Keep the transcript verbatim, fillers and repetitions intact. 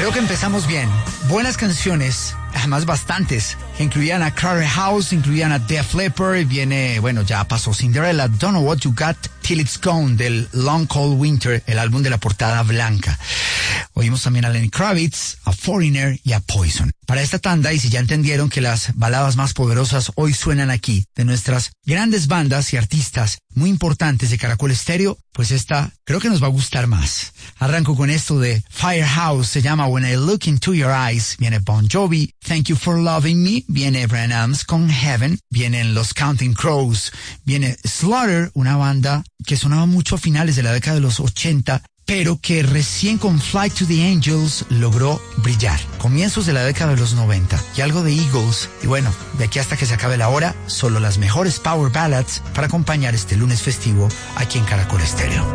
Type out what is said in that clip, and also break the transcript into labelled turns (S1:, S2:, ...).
S1: Creo que empezamos bien. Buenas canciones, además bastantes, que incluían a Crowded House, incluían a Def Leppard, viene, bueno, ya pasó Cinderella, Don't Know What You Got Till It's Gone, del Long Cold Winter, el álbum de la portada blanca. Oímos también a Lenny Kravitz, a Foreigner y a Poison. Para esta tanda, y si ya entendieron que las baladas más poderosas hoy suenan aquí, de nuestras grandes bandas y artistas muy importantes de Caracol Estéreo, pues esta creo que nos va a gustar más. Arranco con esto de Firehouse, se llama When I Look Into Your Eyes, viene Bon Jovi, Thank You For Loving Me, viene Bryan Adams con Heaven, vienen los Counting Crows, viene Slaughter, una banda que sonaba mucho a finales de la década de los ochenta, pero que recién con Fly to the Angels logró brillar. Comienzos de la década de los noventa y algo de Eagles. Y bueno, de aquí hasta que se acabe la hora, solo las mejores power ballads para acompañar este lunes festivo aquí en Caracol Estéreo.